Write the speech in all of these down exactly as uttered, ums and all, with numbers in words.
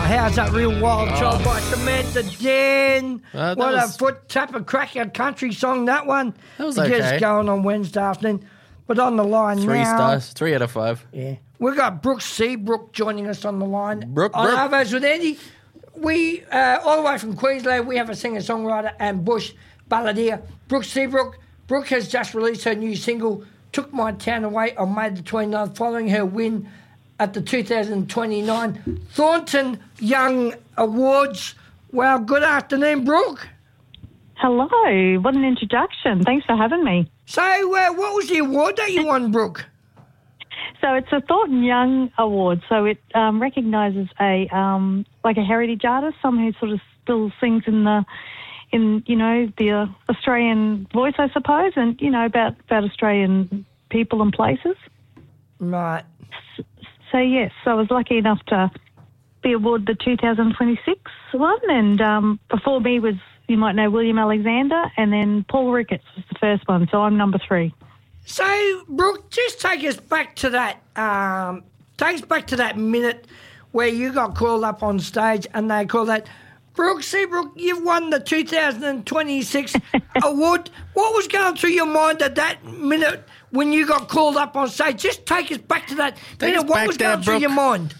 how's that real wild child by Samantha Dan? Uh, what was... a foot tapper cracker country song, that one. That was to okay. Get us going on Wednesday afternoon. But on the line Three now... stars, three out of five. Yeah. We've got Brooke Seabrook joining us on the line. Brooke, on Brooke. Arvos with Andy. We, uh, all the way from Queensland, we have a singer-songwriter and bush balladeer, Brooke Seabrook. Brooke has just released her new single, Took My Town Away, on May the twenty-ninth, following her win at the two thousand twenty-nine Thornton Young Awards. Well, good afternoon, Brooke. Hello. What an introduction. Thanks for having me. So, uh, what was the award that you won, Brooke? So it's a Thornton Young Award. So it um, recognises a um, like a heritage artist, someone who sort of still sings in the in you know the uh, Australian voice, I suppose, and you know about about Australian people and places. Right. So yes, so I was lucky enough to be awarded the two thousand twenty-six one, and um, before me was, you might know, William Alexander, and then Paul Ricketts was the first one. So I'm number three. So, Brooke, just take us back to that. Um, take us back to that minute where you got called up on stage, and they called that, Brooke Seabrook, you've won the two thousand twenty-six award. What was going through your mind at that minute when you got called up on stage? Just take us back to that Take minute. us What back was there, going through Brooke. your mind?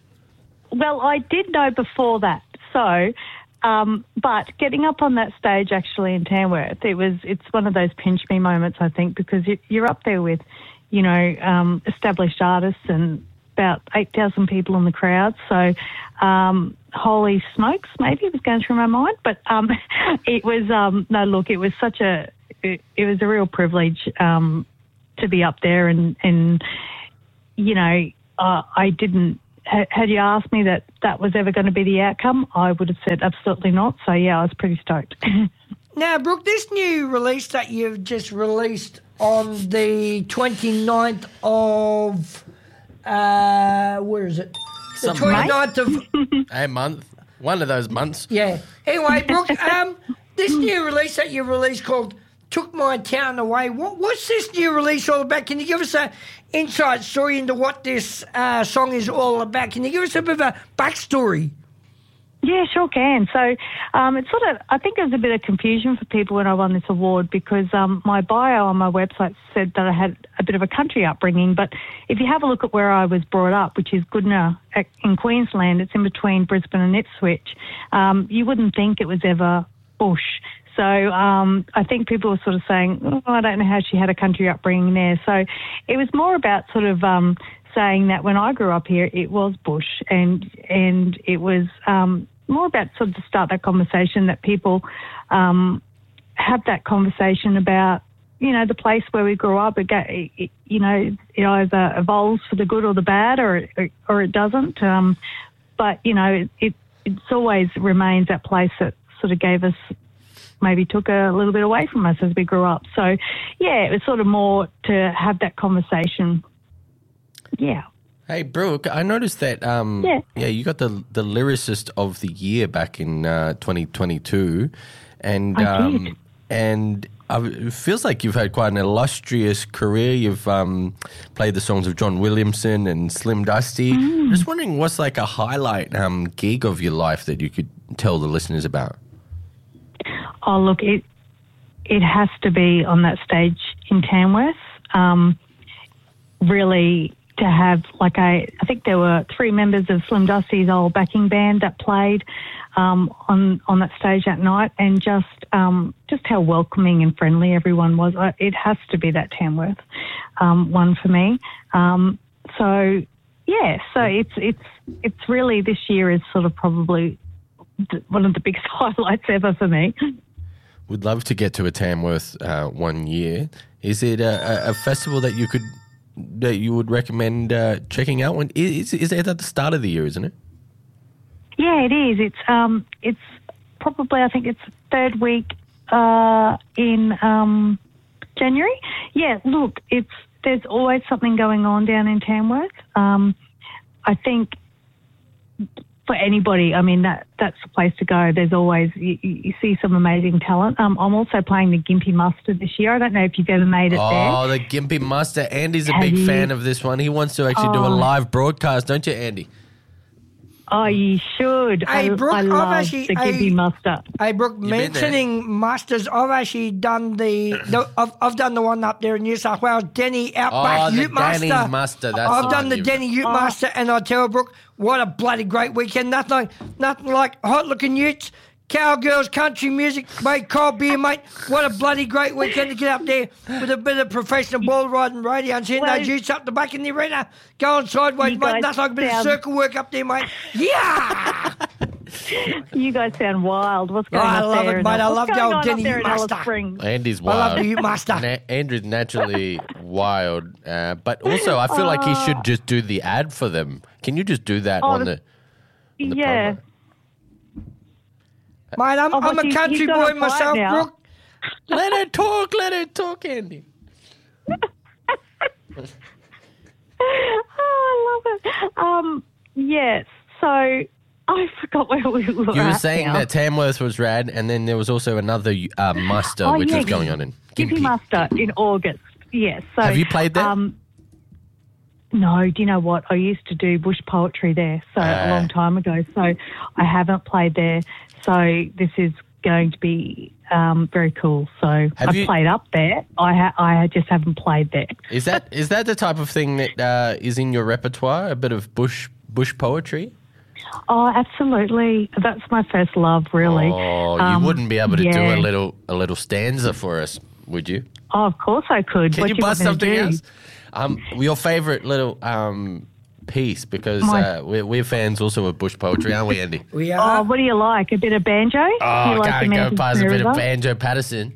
Well, I did know before that. So, um, but getting up on that stage actually in Tamworth, it was it's one of those pinch me moments, I think, because you, you're up there with, you know, um, established artists and about eight thousand people in the crowd. So, um, holy smokes, maybe it was going through my mind. But um, it was, um, no, look, it was such a, it, it was a real privilege um, to be up there and, and you know, uh, I didn't, had you asked me that that was ever going to be the outcome, I would have said absolutely not. So, yeah, I was pretty stoked. Now, Brooke, this new release that you've just released on the twenty-ninth of, uh, where is it? The Some twenty-ninth of... A month. One of those months. Yeah. Anyway, Brooke, um, this new release that you released called Took My Town Away, what, what's this new release all about? Can you give us an inside story into what this uh, song is all about? Can you give us a bit of a backstory? Yeah, sure can. So um, it's sort of, I think there was a bit of confusion for people when I won this award because um, my bio on my website said that I had a bit of a country upbringing. But if you have a look at where I was brought up, which is Goodna in Queensland, it's in between Brisbane and Ipswich, um, you wouldn't think it was ever bush. So um, I think people were sort of saying, oh, I don't know how she had a country upbringing there. So it was more about sort of um, saying that when I grew up here, it was bush, and and it was um, more about sort of to start that conversation that people um, have that conversation about, you know, the place where we grew up. It, it, you know, it either evolves for the good or the bad, or it, or it doesn't. Um, but you know, it, it it's always remains that place that sort of gave us, maybe took a little bit away from us as we grew up. So, yeah, it was sort of more to have that conversation. Yeah. Hey, Brooke, I noticed that um, Yeah. yeah, you got the the lyricist of the year back in uh, twenty twenty-two, and I um, did. and uh, it feels like you've had quite an illustrious career. You've um, played the songs of John Williamson and Slim Dusty. Mm. Just wondering, what's like a highlight um, gig of your life that you could tell the listeners about? Oh, look, it it has to be on that stage in Tamworth. Um, really, to have, like, I, I think there were three members of Slim Dusty's old backing band that played um, on on that stage that night, and just um, just how welcoming and friendly everyone was. I, it has to be that Tamworth um, one for me. Um, so yeah, so it's it's it's really, this year is sort of probably one of the biggest highlights ever for me. Would love to get to a Tamworth uh, one year. Is it a, a, a festival that you could that you would recommend uh, checking out? When is is it at the start of the year, isn't it? Yeah, it is. It's um, it's probably, I think it's third week uh, in um, January. Yeah, look, it's there's always something going on down in Tamworth. Um, I think for anybody, I mean, that that's the place to go. There's always, you, you see some amazing talent. Um, I'm also playing the Gympie Muster this year. I don't know if you've ever made it oh, there. Oh, the Gympie Muster. Andy's a Have big you? fan of this one. He wants to actually do a Oh. live broadcast, don't you, Andy? Oh, you should. Hey, I, Brooke, I I've love actually- the hey- Gibby Muster. Hey, Brooke, been there? mentioning musters, I've actually done the, the I've, I've done the one up there in New South Wales, Denny Outback Oh, the Ute Muster. Denny's Muster, that's I've the done one the you've- Denny Ute Oh. Muster, and I tell you, Brooke, what a bloody great weekend. Nothing, nothing like hot-looking utes, cowgirls, country music, mate, cold beer, mate. What a bloody great weekend to get up there with a bit of professional ball riding radio and seeing Well, those utes up the back in the arena going sideways, you mate. guys Nothing like a bit of sound- circle work up there, mate. Yeah! You guys sound wild. What's going Oh, I on love there? it, in mate. I Al- love what's the going old on Denny up there in Alice Muster. Springs? Andy's I wild. love the Ute Muster. Na- Andrew's naturally wild, uh, but also I feel like he should just do the ad for them. Can you just do that Oh, on the- the? the Yeah. promo? Mate, I'm, Oh, I'm but a you- country you've got boy a fight myself, now. Brooke. Let her talk. Let her talk, Andy. Oh, I love it. Um, yes. So I forgot where we were. You were at saying now. that Tamworth was rad, and then there was also another uh, muster Oh, which yeah, was going on in Gibby Gympie. Muster in August. Yes. So, Have you played there? Um, no. Do you know what? I used to do bush poetry there, so Ah. a long time ago. So I haven't played there. So this is going to be um, very cool. So Have I you- played up there. I ha- I just haven't played there. Is that is that the type of thing that uh, is in your repertoire? A bit of bush bush poetry? Oh, absolutely. That's my first love, really. Oh, you Um, wouldn't be able to do yeah. a little a little stanza for us, would you? Oh, of course I could. Can What you do bust want me to something do? else? Um, your favourite little um, piece, because My- uh, we're, we're fans also of bush poetry, aren't we, Andy? We Oh, are. what do you like? A bit of banjo? Oh, do you like can't the go Mountain past a bit of River? Banjo Patterson.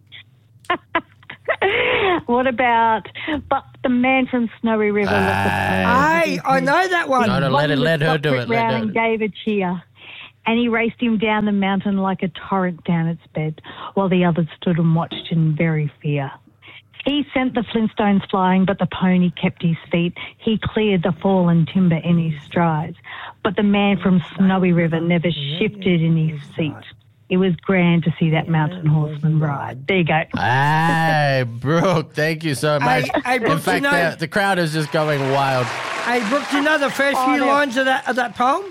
What about but the man from Snowy River? let the Ah. Hey, I know that one. No, no, let it, let her do it. Let round her. and gave a cheer. And he raced him down the mountain like a torrent down its bed, while the others stood and watched in very fear. He sent the Flintstones flying, but the pony kept his feet. He cleared the fallen timber in his strides. But the man from Snowy River never shifted in his seat. It was grand to see that mountain horseman ride. There you go. Hey, Brooke, thank you so much. Hey, hey, Brooke, In fact, you know- the, the crowd is just going wild. Hey, Brooke, do you know the first Oh, few they're- lines of that of that poem?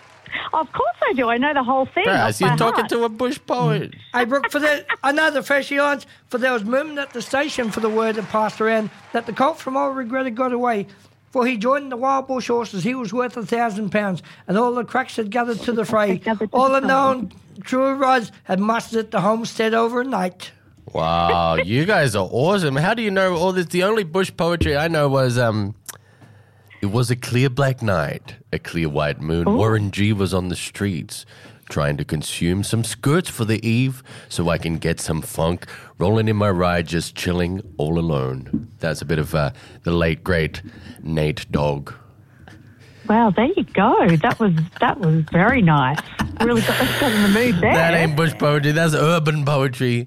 Of course I do. I know the whole thing. Guys, off by you're talking heart. to a bush poet. Hey, Brooke, for the I know the first few lines. For there was movement at the station for the word that passed around that the colt from old regretted got away. For he joined the wild bush horses, he was worth a thousand pounds, and all the cracks had gathered to the fray. Gathered to All the the known true riders had mustered at the homestead overnight. Wow, you guys are awesome. How do you know all this? The only bush poetry I know was um, it was a clear black night, a clear white moon. Warren G was on the streets trying to consume some skirts for the eve so I can get some funk, rolling in my ride, just chilling all alone. That's a bit of uh, the late, great Nate Dogg. Wow, there you go. That was that was very nice. Really got us in the mood there. That ain't bush poetry, that's urban poetry.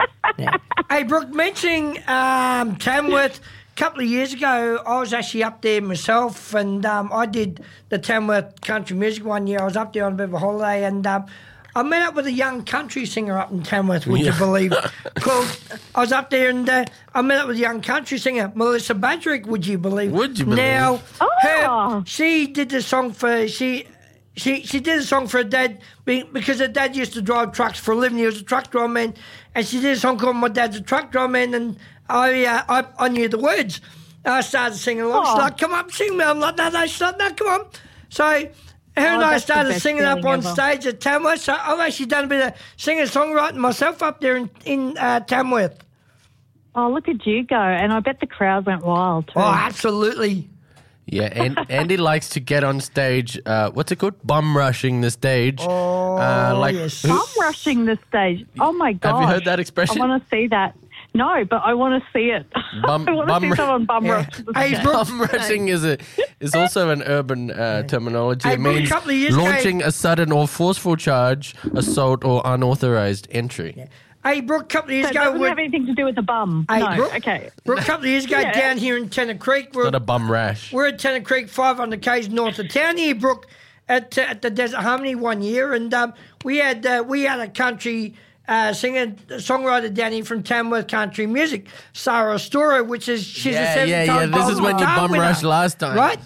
Hey, Brooke, mentioning um, Tamworth, a couple of years ago, I was actually up there myself, and um, I did the Tamworth Country Music one year. I was up there on a bit of a holiday, and um, I met up with a young country singer up in Tamworth, would Yeah. you believe? Called, I was up there, and uh, I met up with a young country singer, Melissa Badrick, would you believe? Would you believe? Now, Oh. her, she did the song for... she. She she did a song for her dad be- because her dad used to drive trucks for a living. He was a truck driver man, and she did a song called "My Dad's a Truck Driver Man," and I uh, I, I knew the words. I started singing along. She's Oh. like, "Come up, sing me." I'm like, "No, no, she's like, no, come on." So her and I that's the started best singing up feeling on ever. stage at Tamworth. So I've actually done a bit of singing songwriting myself up there in in uh, Tamworth. Oh, look at you go. And I bet the crowd went wild too. Oh, absolutely. Yeah, and Andy likes to get on stage. Uh, what's it called? Bum rushing the stage. Oh, uh, like yes. I'm rushing the stage. Oh my god! Have you heard that expression? I want to see that. No, but I want to see it. Bum- I want bum to ru- see someone bum Yeah. rush the Hey, stage. Brooke, Bum rushing is a is also an urban uh, terminology. Hey, It Brooke, a means couple of years ago- launching a sudden or forceful charge, assault, or unauthorized entry. Hey, Brooke, a couple of years So it ago, doesn't we're- have anything to do with the bum. Hey, no, Brooke, okay. Brooke, a couple of years ago, Yeah. down here in Tennant Creek, we're, Not a bum rash. we're at Tennant Creek, five hundred k's north of town here, Brooke, at uh, at the Desert Harmony one year, and um, we had uh, we had a country uh, singer, songwriter down here from Tamworth Country Music, Sarah Stora, which is she's Yeah, a seven yeah, time yeah, this is when you Golden bum winner, rushed last time. right?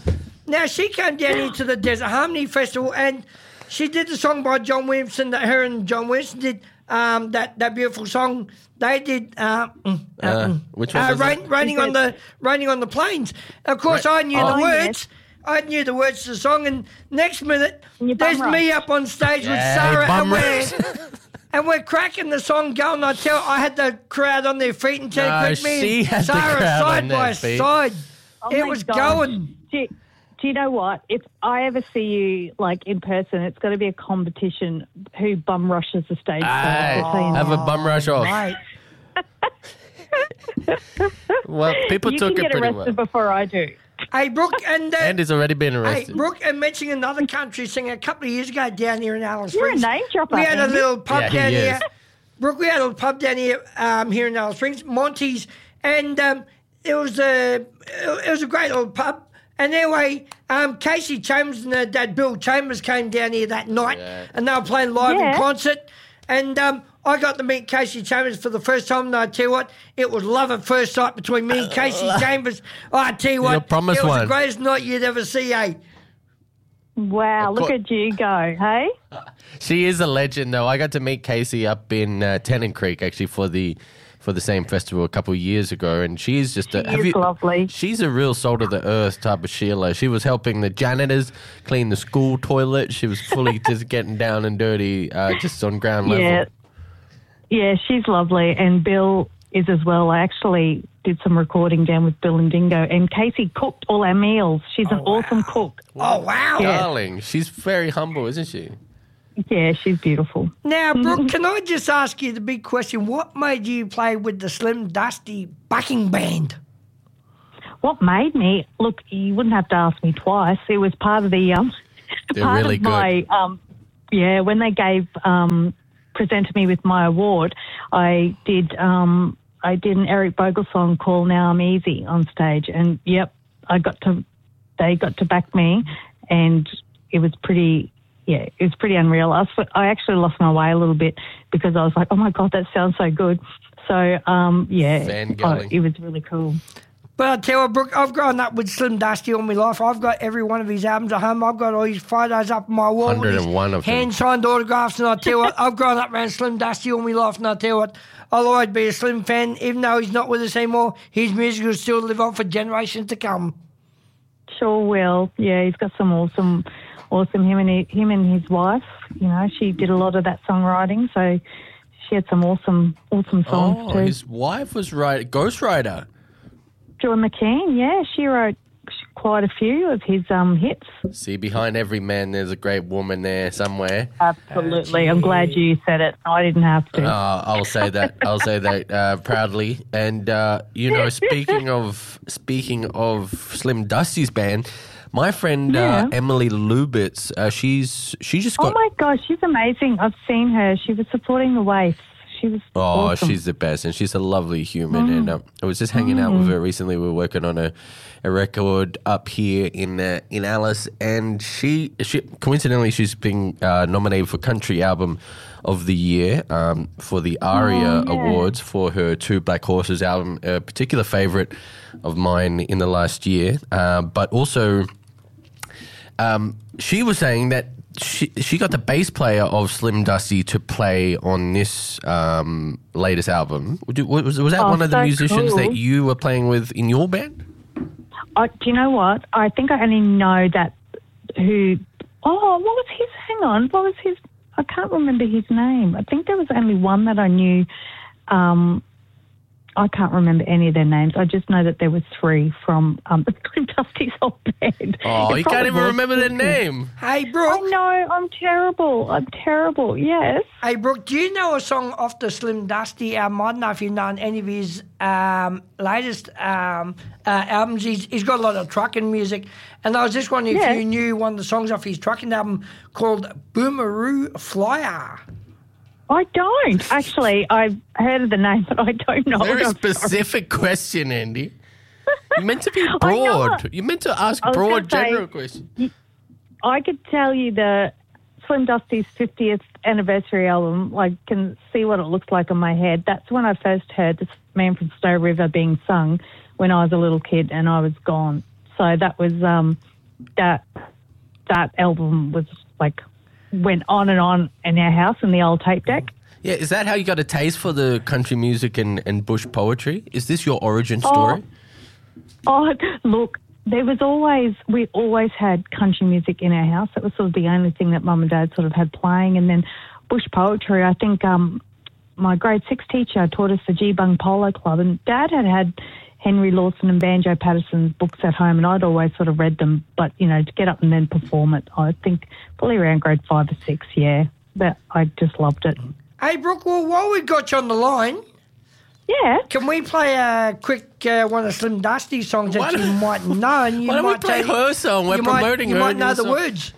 Now, she came down here to the Desert Harmony Festival and she did the song by John Williamson that her and John Williamson did, um, that, that beautiful song. They did uh, uh, Uh, which one uh, was rain, it? raining on the Raining on the Plains. Of course, Right. I knew Oh, the yes. words. I knew the words to the song, and next minute, And you there's bum me rush. up on stage with Yeah, Sarah, bum and we're, rush. and we're cracking the song going. I tell, I had the crowd on their feet and No, telling me she and had the Sarah crowd side on their by feet. side. Oh it my was gosh. going. Do you, do you know what? If I ever see you like in person, it's got to be a competition who bum rushes the stage. Aye. first. I'll tell you Have now. a bum rush off. Mate. Well, people you took can it get pretty arrested well. Before I do. Hey, Brooke, and uh, Andy's already been hey, arrested. Brooke, and mentioning another country singer a couple of years ago down here in Alice You're a Springs. name dropper, We had a Andy. little pub Yeah, he down is. here. Brooke, we had a little pub down here, um, here in Alice Springs, Monty's, and um, it was a it was a great little pub. And anyway, um, Casey Chambers and her dad Bill Chambers came down here that night, Yeah. and they were playing live Yeah. in concert. And um, I got to meet Casey Chambers for the first time, and I tell you what, it was love at first sight between me and Casey Chambers. Oh, I tell you what, Your promised it was one. the greatest night you'd ever see, eh? Wow, Of look course. at you go, hey? She is a legend, though. I got to meet Casey up in uh, Tennant Creek actually for the for the same festival a couple of years ago, and she's just a, She is lovely. She's a real soul of the earth type of Sheila. She was helping the janitors clean the school toilet. She was fully just getting down and dirty, uh, just on ground level. Yeah. Yeah, she's lovely, and Bill is as well. I actually did some recording down with Bill and Dingo, and Casey cooked all our meals. She's an awesome cook. Oh, wow. Yeah. Darling, she's very humble, isn't she? Yeah, she's beautiful. Now, Brooke, can I just ask you the big question? What made you play with the Slim Dusty Bucking Band? What made me look? You wouldn't have to ask me twice. It was part of the um, They're part really of my um, yeah. When they gave um, presented me with my award, I did um, I did an Eric Bogle song called "Now I'm Easy" on stage, and yep, I got to they got to back me, and it was pretty. Yeah, it was pretty unreal. I, was, I actually lost my way a little bit because I was like, oh, my God, that sounds so good. So, um, yeah, Fangirling. oh, it was really cool. But I tell you what, Brooke, I've grown up with Slim Dusty all my life. I've got every one of his albums at home. I've got all his photos up on my wall. one hundred and one with of his them. hand-signed autographs. And I tell you what, I've grown up around Slim Dusty all my life. And I tell you what, I'll always be a Slim fan. Even though he's not with us anymore, his music will still live on for generations to come. Sure will. Yeah, he's got some awesome, awesome, him and, he, him and his wife, you know, she did a lot of that songwriting. So she had some awesome, awesome songs Oh, too. his wife was right, Ghostwriter. Joy McKean, yeah, she wrote quite a few of his um, hits. See, behind every man, there's a great woman there somewhere. Absolutely. I'm glad you said it. I didn't have to. Uh, I'll say that. I'll say that uh, proudly. And uh, you know, speaking of speaking of Slim Dusty's band, my friend Yeah. uh, Emily Lubitz, uh, she's she just Oh got. my gosh, she's amazing. I've seen her. She was supporting the Waifs. She was Oh, awesome. she's the best, and she's a lovely human. And uh, I was just hanging out with her recently. We were working on a, a record up here in uh, in Alice, and she, she coincidentally she's been uh, nominated for Country Album of the Year um, for the ARIA Oh, yeah. Awards for her Two Black Horses album, a particular favorite of mine in the last year. Uh, but also, um, she was saying that. She she got the bass player of Slim Dusty to play on this um, latest album. Was, was, was that Oh, one of the so musicians cool. that you were playing with in your band? I, do you know what? I think I only know that who. Oh, what was his? Hang on. What was his? I can't remember his name. I think there was only one that I knew. Um, I can't remember any of their names. I just know that there was three from um, Slim Dusty's whole band. Oh, It you can't probably even was. remember their name. Hey, I Brooke. know. I'm terrible. I'm terrible. Yes. Hey, Brooke, do you know a song off the Slim Dusty album? I don't know if you've known any of his um, latest um, uh, albums. He's, he's got a lot of trucking music. And I was just wondering Yeah. if you knew one of the songs off his trucking album called Boomeroo Flyer. I don't. Actually, I've heard of the name, but I don't know. Very it. I'm sorry. specific question, Andy. You meant to be I know. broad. You meant to ask I was broad, gonna say- general questions. I could tell you the Slim Dusty's fiftieth anniversary album. I can see what it looks like on my head. That's when I first heard this Man from Snow River being sung when I was a little kid and I was gone. So that was um, that that album was like went on and on in our house in the old tape deck. Yeah, is that how you got a taste for the country music and, and bush poetry? Is this your origin story? Oh, oh, look, there was always, we always had country music in our house. That was sort of the only thing that Mum and Dad sort of had playing. And then bush poetry, I think um, my grade six teacher taught us the G-Bung Polo Club, and Dad had had Henry Lawson and Banjo Patterson's books at home, and I'd always sort of read them. But, you know, to get up and then perform it, I think probably around grade five or six, yeah. But I just loved it. Hey, Brooke, well, while we got you on the line, yeah, can we play a quick uh, one of Slim Dusty songs that Why you don't- might know? And you Why don't we might play take- her song? We're you might- promoting you her. might and know your the song. words.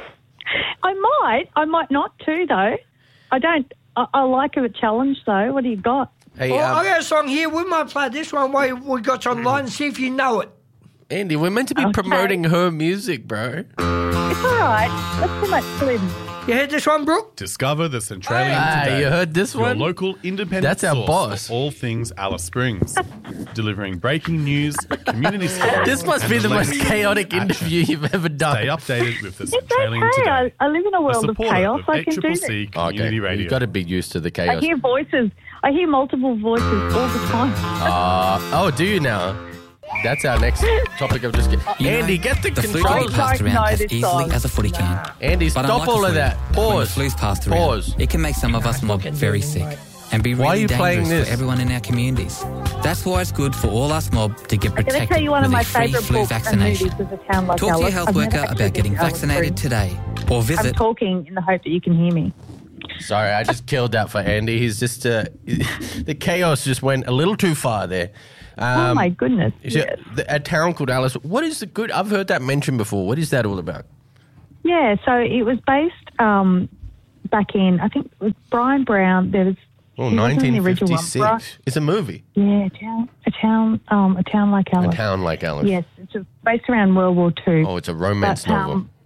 I might. I might not too, though. I don't. I, I like a challenge, though. What do you got? Hey, Well, um, I got a song here. We might play this one while we got you on the line and see if you know it. Andy, we're meant to be Okay. promoting her music, bro. It's all right. That's too much Slim. You heard this one, Brooke? Discover the Centralian Ah, today. you heard this Your one? local independent That's our source boss. for all things Alice Springs. Delivering breaking news, community stories. This must and be the most latest chaotic action. interview you've ever done. Stay updated with the It's Centralian okay. today. I, I live in a A world of supporter chaos. of I can do A C C this. C Community Okay, Radio. you've got to be used to the I chaos. hear voices. I hear multiple voices all the time. Uh, oh, do you now? That's our next topic of just... Get- You know, Andy, get the, the flu can be controls. passed Don't know around as this easily song. as a footy can. Andy, But stop unlike all the of flu, that. When the Pause. flu's passed around, Pause. it can make some of us mob fucking very do it, sick mate. and be Why are really you playing dangerous this? for everyone in our communities. That's why it's good for all us mob to get I'm going to protected tell you one with of my a free favourite flu books and vaccination. movies is A Town Like Talk to Alice. your health I've never worker actually about getting been to Alice vaccinated Springs. today or I'm visit talking in the hope that you can hear me. Sorry, I just killed that for Andy. He's just... Uh, the chaos just went a little too far there. Um, oh, my goodness. is it- Yes. the- a town called Alice. What is the good... I've heard that mentioned before. What is that all about? Yeah, so it was based um, back in, I think it was Brian Brown. There was, Oh, he wasn't in the nineteen original one. fifty-six. It's a movie. Bri- Yeah, a town, a town, um, a town like A Alice. town like Alice. Yes, it's a, based around World War Two. Oh, it's a romance But, novel. um,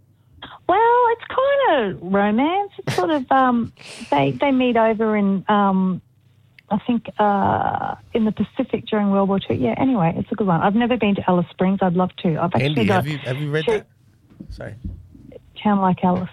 well, it's kind of romance. It's sort of um, they they meet over in um, I think uh, in the Pacific during World War Two. Yeah. Anyway, it's a good one. I've never been to Alice Springs. I'd love to. I've actually Andy, got have you have you read two- that? Sorry. Town like Alice.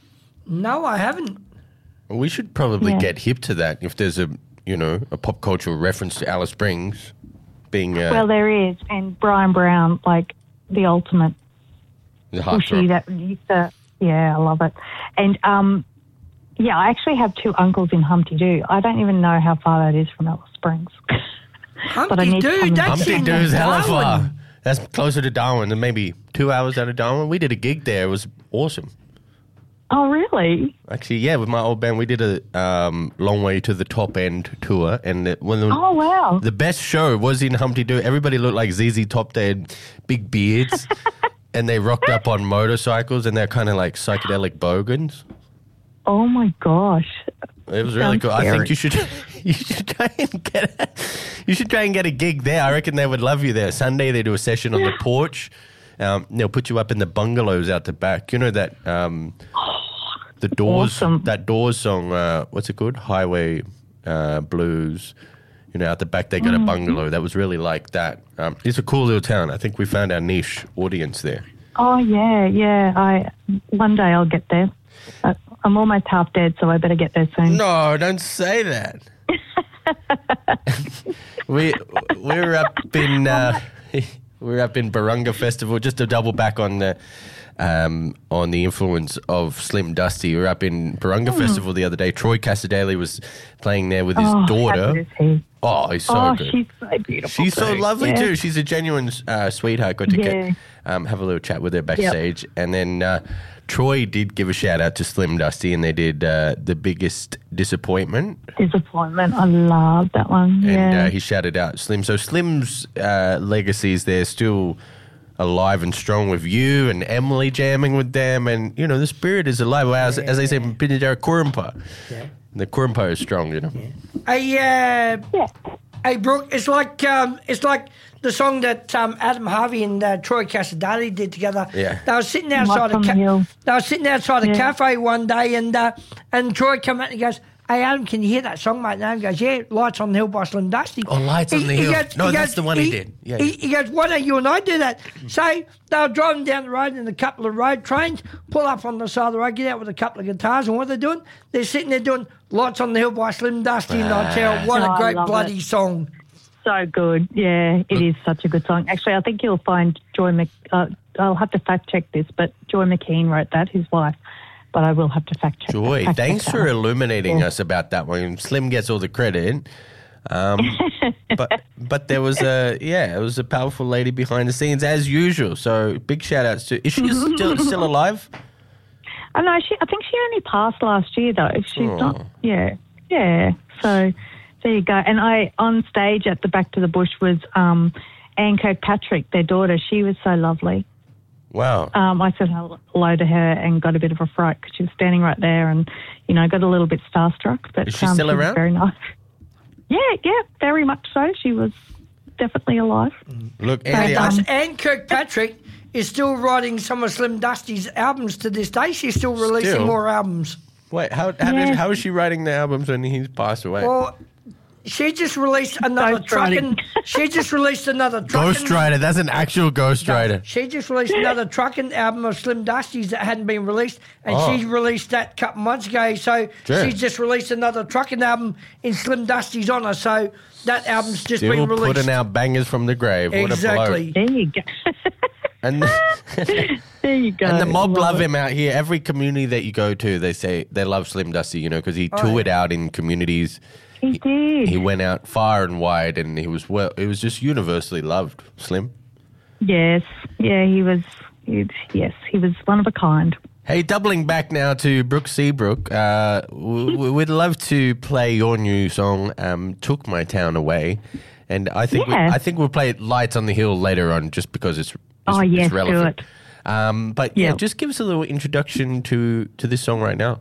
No, I haven't. We should probably Yeah. get hip to that. If there's a you know a pop cultural reference to Alice Springs being uh, Well, there is, and Brian Brown, like the ultimate the heartthrob. bushy. That used to, yeah, I love it. And um, yeah, I actually have two uncles in Humpty Doo. I don't even know how far that is from Alice Springs. But I Humpty need to come Doo, and that's Humpty in Doo's hella Darwin. far. That's closer to Darwin than maybe two hours out of Darwin. We did a gig there. It was awesome. Oh, really? Actually, yeah, with my old band, we did a um, long way to the top end tour, and it, when the, Oh, wow. the best show was in Humpty Doo. Everybody looked like Z Z Top. They had big beards, and they rocked up on motorcycles, and they're kind of like psychedelic bogans. Oh, my gosh. It was really Sounds cool. I think scary. you should you should try and get a, you should try and get a gig there. I reckon they would love you there. Sunday they do a session on the porch. Um, they'll put you up in the bungalows out the back. You know that um, the Doors Awesome. that Doors song. Uh, what's it called? Highway uh, Blues. You know, out the back they got Mm-hmm. a bungalow that was really like that. Um, it's a cool little town. I think we found our niche audience there. Oh, yeah, yeah. I One day I'll get there. Uh, I'm almost half dead, so I better get there soon. No, don't say that. we we were up in uh, we were up in Barunga Festival, just to double back on the um, on the influence of Slim Dusty. We were up in Barunga Festival the other day. Troy Casadele was playing there with his Oh, how daughter. good is he? Oh, he's so oh, good. she's so beautiful. She's so too. lovely Yeah. too. She's a genuine uh, sweetheart. Got to Yeah. get um, have a little chat with her backstage, and then uh, Troy did give a shout out to Slim Dusty, and they did uh, The Biggest Disappointment, Disappointment. I love that one. and Yeah. uh, he shouted out Slim. So Slim's uh, legacy is there still alive and strong with you and Emily jamming with them, and you know the spirit is alive. Well, as, as they say, Pinjara Kurumpa. Yeah. The Kurumpa is strong, you know. Hey, uh, yeah. hey, Brooke, it's like um, it's like the song that um, Adam Harvey and uh, Troy Casadele did together. Yeah. They were sitting outside Lights a on the ca- Hill. they were sitting outside a Yeah. cafe one day, and uh, and Troy came out and he goes, hey, Adam, can you hear that song, mate? And Adam goes, yeah, Lights on the Hill by Slim Dusty. Oh, Lights on the Hill. No, that's the one he did. Yeah. He, he goes, why don't you and I do that? So they were driving down the road in a couple of road trains, pull up on the side of the road, get out with a couple of guitars, and what they're doing, they're sitting there doing Lights on the Hill by Slim Dusty, and I tell you, what Oh, a I great love bloody it. song. So good. Yeah, it is such a good song. Actually, I think you'll find Joy Mc... Uh, I'll have to fact check this, but Joy McKean wrote that, his wife. But I will have to fact check. Joy, fact thanks check for that. illuminating Yeah. us about that one. Slim gets all the credit. Um, but but there was a, yeah, it was a powerful lady behind the scenes as usual. So big shout outs to, is she still, still alive? I know. She. I think she only passed last year, though. She's Oh. not. Yeah. Yeah. So there you go. And I on stage at the Back to the Bush was um, Anne Kirkpatrick, their daughter. She was so lovely. Wow. Um, I said hello to her and got a bit of a fright because she was standing right there, and you know, got a little bit starstruck. But Is she um, still was around? Very nice. Yeah. Yeah. Very much so. She was definitely alive. Look, And, Andy, um, I, Anne Kirkpatrick is still writing some of Slim Dusty's albums to this day. She's still releasing Still? more albums. wait, how, how, Yeah. did, how is she writing the albums when he's passed away? Well, she just released another Ghostwriting. trucking. She just released another trucking. Ghostwriter, that's an actual ghostwriter. She just released another trucking album of Slim Dusty's that hadn't been released, and Oh. she released that a couple months ago. So Sure. she's just released another trucking album in Slim Dusty's honour. So that album's just Still been released. putting out bangers from the grave. What a Exactly. There you go. bloke. And There you go. And the mob love it. him out here. Every community that you go to, they say they love Slim Dusty, you know, because he Oh, toured yeah. out in communities. He did. He went out far and wide, and he was well. He was just universally loved. Slim. Yes. Yeah, he was. He, yes, he was one of a kind. Hey, doubling back now to Brooke Seabrook. Uh, w- w- we'd love to play your new song, um, "Took My Town Away," and I think Yeah. we, I think we'll play "Lights on the Hill" later on, just because it's, it's Oh, it's yes, do relevant. it. Um, but yeah, Yeah. just give us a little introduction to to this song right now.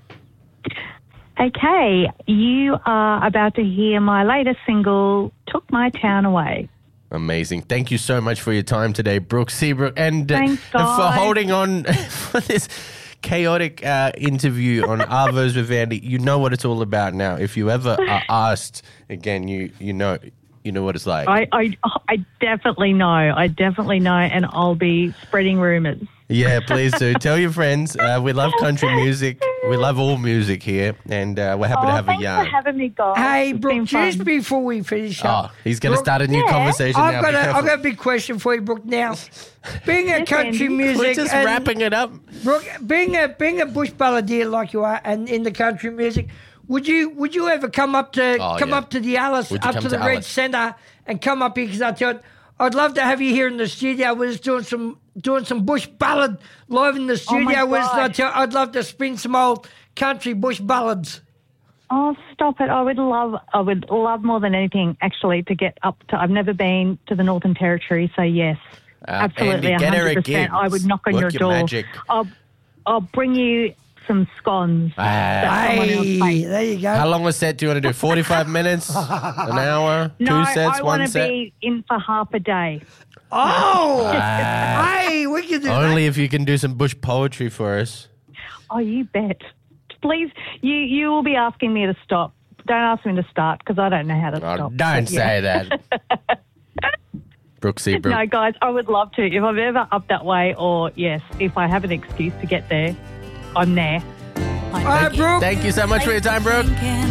Okay, you are about to hear my latest single, Took My Town Away. Amazing. Thank you so much for your time today, Brooke Seabrook, and, uh, Thanks, and for guys. holding on for this chaotic uh, interview on Arvos with Andy. You know what it's all about now. If you ever are asked again, you you know you know what it's like. I, I, I definitely know. I definitely know, and I'll be spreading rumours. Yeah, please do. Tell your friends. Uh, we love country music. We love all music here, and uh, we're happy to Oh, have a thanks yarn. for having me, guys. Hey, It's Brooke, been just fun. before we finish Oh, up, he's going to Brooke, start a new yeah. conversation I've now. got, Be a, I've careful. got a big question for you, Brooke. Now, being a Yes, country Andy. music, We're just and wrapping it up. Brooke, being a being a bush balladeer like you are, and in the country music, would you would you ever come up to Oh, come yeah. up to the Alice, Would you up come to to the Red Alice? Centre, and come up here? Because I thought I'd love to have you here in the studio with us doing some doing some bush ballad live in the studio with us. And I gosh. tell, I'd love to spin some old country bush ballads. Oh, stop it. I would love, I would love more than anything, actually, to get up to, I've never been to the Northern Territory, so yes, Uh, absolutely, Andy, get her a one hundred percent. gig. I would knock on Work your your door. magic. I'll, I'll bring you some scones. Ah. that someone else Hey, makes. there you go. How long a set do you want to do? forty-five minutes? An hour? No, two sets? I one want to set? be in for half a day. Oh, hey, we can do Only that. if you can do some bush poetry for us. Oh, you bet. Please, you, you will be asking me to stop. Don't ask me to start because I don't know how to Oh, stop. don't But, yeah. say that. Brooke Seabrook. No, guys, I would love to. If I'm ever up that way, or yes, if I have an excuse to get there, I'm there. All right, Brooke. Thank you so much for your time, Brooke.